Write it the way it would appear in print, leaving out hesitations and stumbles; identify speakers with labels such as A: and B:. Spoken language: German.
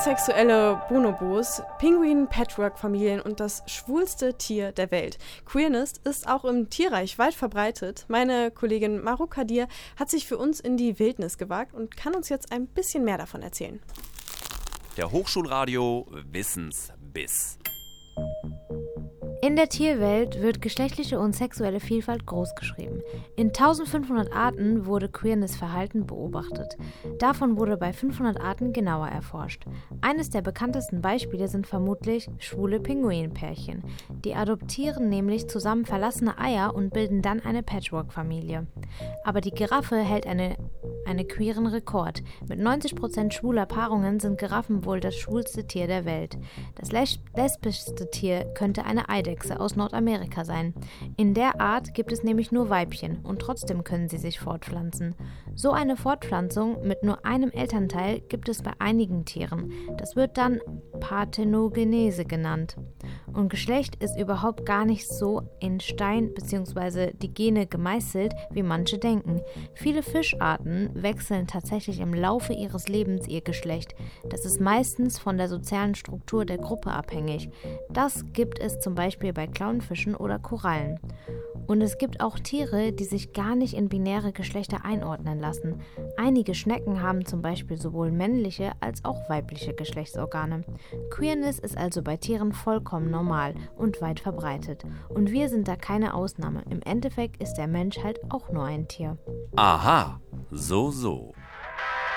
A: Homosexuelle Bonobos, Pinguin-Patchwork-Familien und das schwulste Tier der Welt. Queerness ist auch im Tierreich weit verbreitet. Meine Kollegin Maru Kadir hat sich für uns in die Wildnis gewagt und kann uns jetzt ein bisschen mehr davon erzählen.
B: Der Hochschulradio Wissensbiss.
C: In der Tierwelt wird geschlechtliche und sexuelle Vielfalt großgeschrieben. In 1500 Arten wurde Queerness-Verhalten beobachtet. Davon wurde bei 500 Arten genauer erforscht. Eines der bekanntesten Beispiele sind vermutlich schwule Pinguinpärchen. Die adoptieren nämlich zusammen verlassene Eier und bilden dann eine Patchwork-Familie. Aber die Giraffe hält einen queeren Rekord. Mit 90% schwuler Paarungen sind Giraffen wohl das schwulste Tier der Welt. Das lesbischste Tier könnte eine Eidechse aus Nordamerika sein. In der Art gibt es nämlich nur Weibchen und trotzdem können sie sich fortpflanzen. So eine Fortpflanzung mit nur einem Elternteil gibt es bei einigen Tieren. Das wird dann Parthenogenese genannt. Und Geschlecht ist überhaupt gar nicht so in Stein bzw. die Gene gemeißelt, wie manche denken. Viele Fischarten wechseln tatsächlich im Laufe ihres Lebens ihr Geschlecht. Das ist meistens von der sozialen Struktur der Gruppe abhängig. Das gibt es zum Beispiel bei Clownfischen oder Korallen. Und es gibt auch Tiere, die sich gar nicht in binäre Geschlechter einordnen lassen. Einige Schnecken haben zum Beispiel sowohl männliche als auch weibliche Geschlechtsorgane. Queerness ist also bei Tieren vollkommen normal und weit verbreitet. Und wir sind da keine Ausnahme. Im Endeffekt ist der Mensch halt auch nur ein Tier.
B: Aha, so.